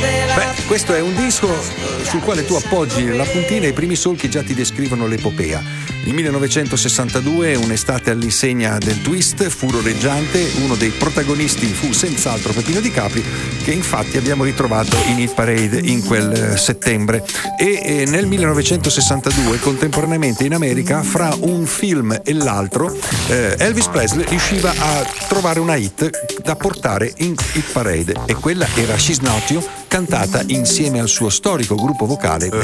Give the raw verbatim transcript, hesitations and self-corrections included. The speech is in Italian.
Beh, questo è un disco eh, sul quale tu appoggi la puntina e i primi solchi già ti descrivono l'epopea. Il millenovecentosessantadue, un'estate all'insegna del twist, furoreggiante, uno dei protagonisti fu senz'altro Peppino Di Capri, che infatti abbiamo ritrovato in hit parade in quel eh, settembre. E eh, nel millenovecentosessantadue, contemporaneamente in America, fra un film e l'altro, eh, Elvis Presley riusciva a trovare una hit da portare in hit parade, e quella era She's Not You, cantata insieme al suo storico gruppo vocale, The